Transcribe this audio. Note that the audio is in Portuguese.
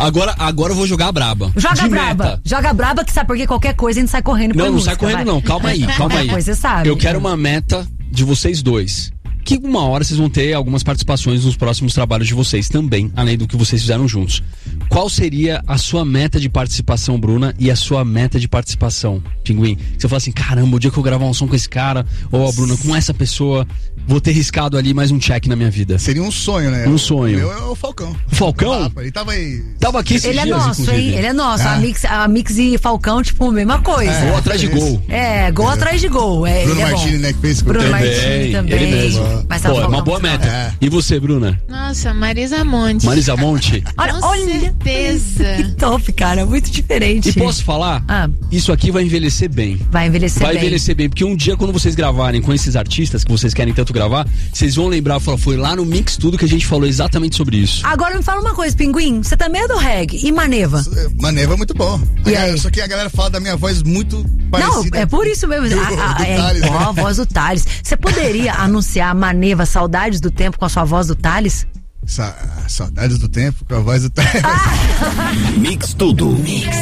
Agora eu vou jogar a braba. Joga braba. Joga braba, que sabe por quê? Qualquer coisa a gente sai correndo. Não sai correndo não. Calma aí. Você sabe. Eu quero uma meta de vocês dois. Que uma hora vocês vão ter algumas participações nos próximos trabalhos de vocês também, além do que vocês fizeram juntos. Qual seria a sua meta de participação, Bruna, e a sua meta de participação, Pinguim? Você fala assim, caramba, o dia que eu gravar um som com esse cara, ou a Bruna com essa pessoa, vou ter riscado ali mais um check na minha vida. Seria um sonho, né? Um sonho. O meu é o Falcão. O Falcão? Ele tava aí. Tava aqui esses dias, inclusive. Ele é nosso, hein? Ele é nosso. A Mix e Falcão, tipo, mesma coisa. Gol atrás de gol. Gol atrás de gol. Bruno Martini, né, que fez. Bruno Martini também. Ele mesmo. Mas pô, é uma boa meta. E você, Bruna? Nossa, Marisa Monte. Marisa Monte? Olha, certeza. Que top, cara. Muito diferente. E posso falar? Isso aqui vai envelhecer bem. Vai envelhecer bem. Porque um dia, quando vocês gravarem com esses artistas que vocês querem tanto gravar, vocês vão lembrar, foi lá no Mix Tudo que a gente falou exatamente sobre isso. Agora me fala uma coisa, Pinguim. Você também é do reggae. E Maneva? Maneva é muito bom. Só que a galera fala da minha voz muito parecida. Não, é por isso mesmo. A voz do Thales. Você poderia anunciar Maneva, Saudades do Tempo, com a sua voz do Thales? Saudades do Tempo com a voz do Thales. Mix Tudo.